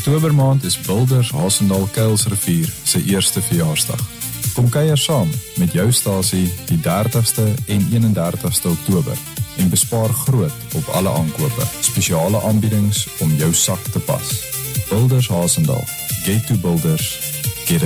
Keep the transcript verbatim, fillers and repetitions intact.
Oktobermaand is Builders Hasendaal Kuilsrivier se eerste verjaarsdag. Kom kuier saam met jou stasie die dertigste en eenendertigste Oktober en bespaar groot op alle aankope. Spesiale aanbiedings om jou sak te pas. Builders Hasendaal. Get to Builders